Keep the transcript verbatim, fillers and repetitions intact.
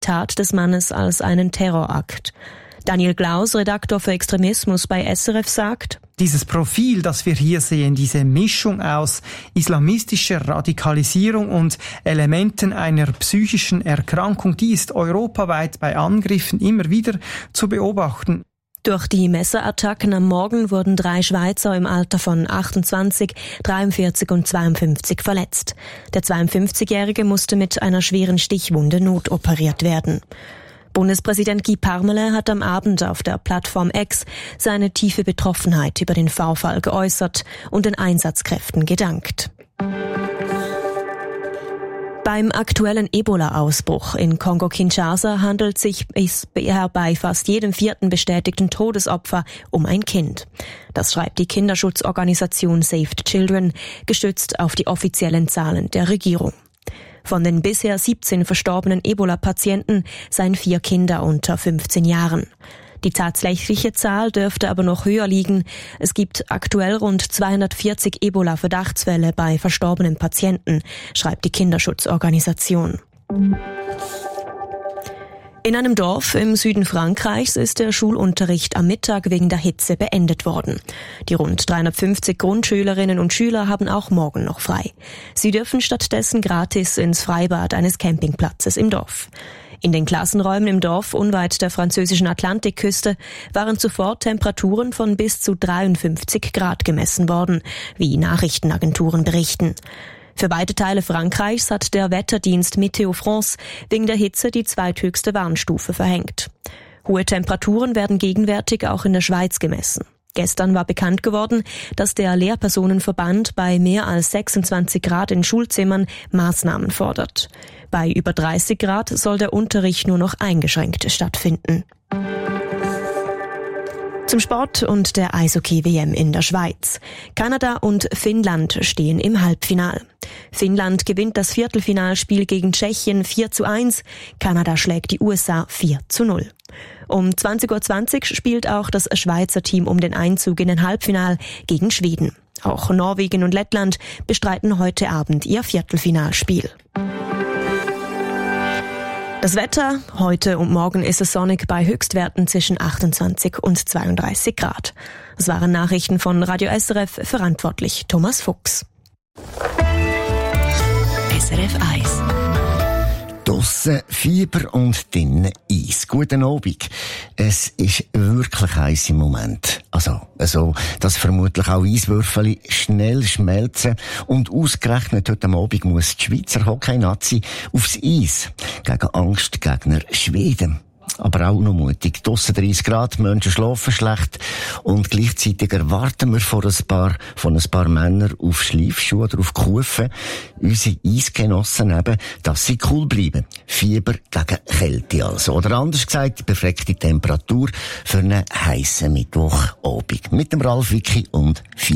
Tat des Mannes als einen Terrorakt. Daniel Glaus, Redaktor für Extremismus bei S R F, sagt: Dieses Profil, das wir hier sehen, diese Mischung aus islamistischer Radikalisierung und Elementen einer psychischen Erkrankung, die ist europaweit bei Angriffen immer wieder zu beobachten. Durch die Messerattacken am Morgen wurden drei Schweizer im Alter von achtundzwanzig, dreiundvierzig und zweiundfünfzig verletzt. Der zweiundfünfzigjährige musste mit einer schweren Stichwunde notoperiert werden. Bundespräsident Guy Parmelin hat am Abend auf der Plattform X seine tiefe Betroffenheit über den Vorfall geäußert und den Einsatzkräften gedankt. Beim aktuellen Ebola-Ausbruch in Kongo-Kinshasa handelt sich bisher bei fast jedem vierten bestätigten Todesopfer um ein Kind. Das schreibt die Kinderschutzorganisation Save the Children, gestützt auf die offiziellen Zahlen der Regierung. Von den bisher siebzehn verstorbenen Ebola-Patienten seien vier Kinder unter fünfzehn Jahren. Die tatsächliche Zahl dürfte aber noch höher liegen. Es gibt aktuell rund zweihundertvierzig Ebola-Verdachtsfälle bei verstorbenen Patienten, schreibt die Kinderschutzorganisation. In einem Dorf im Süden Frankreichs ist der Schulunterricht am Mittag wegen der Hitze beendet worden. Die rund dreihundertfünfzig Grundschülerinnen und Schüler haben auch morgen noch frei. Sie dürfen stattdessen gratis ins Freibad eines Campingplatzes im Dorf. In den Klassenräumen im Dorf unweit der französischen Atlantikküste waren zuvor Temperaturen von bis zu dreiundfünfzig Grad gemessen worden, wie Nachrichtenagenturen berichten. Für beide Teile Frankreichs hat der Wetterdienst Météo France wegen der Hitze die zweithöchste Warnstufe verhängt. Hohe Temperaturen werden gegenwärtig auch in der Schweiz gemessen. Gestern war bekannt geworden, dass der Lehrpersonenverband bei mehr als sechsundzwanzig Grad in Schulzimmern Maßnahmen fordert. Bei über dreißig Grad soll der Unterricht nur noch eingeschränkt stattfinden. Zum Sport und der Eishockey-W M in der Schweiz. Kanada und Finnland stehen im Halbfinal. Finnland gewinnt das Viertelfinalspiel gegen Tschechien vier zu eins. Kanada schlägt die U S A vier zu null. Um zwanzig Uhr zwanzig spielt auch das Schweizer Team um den Einzug in den Halbfinal gegen Schweden. Auch Norwegen und Lettland bestreiten heute Abend ihr Viertelfinalspiel. Das Wetter: Heute und morgen ist es sonnig bei Höchstwerten zwischen achtundzwanzig und zweiunddreißig Grad. Das waren Nachrichten von Radio S R F, verantwortlich Thomas Fuchs. S R F eins. Draussen Fieber und drinnen Eis. Guten Abend. Es ist wirklich heiß im Moment. Also, also, dass vermutlich auch Eiswürfel schnell schmelzen. Und ausgerechnet heute Abend muss die Schweizer Hockey-Nazi aufs Eis gegen Angstgegner Schweden. Aber auch noch mutig. Draussen dreißig Grad, Menschen schlafen schlecht. Und gleichzeitig erwarten wir von ein paar, von ein paar Männern auf Schleifschuhe oder auf Kufen, unsere Eisgenossen eben, dass sie cool bleiben. Fieber gegen Kälte also. Oder anders gesagt, die perfekte Temperatur für einen heissen Mittwochabend. Mit dem Ralf Wicki und Fieber.